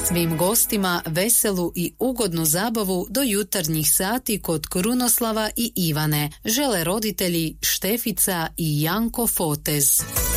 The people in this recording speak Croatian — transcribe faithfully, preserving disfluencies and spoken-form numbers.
Svim gostima veselu i ugodnu zabavu do jutarnjih sati kod Krunoslava i Ivane žele roditelji Štefica i Janko Fotez.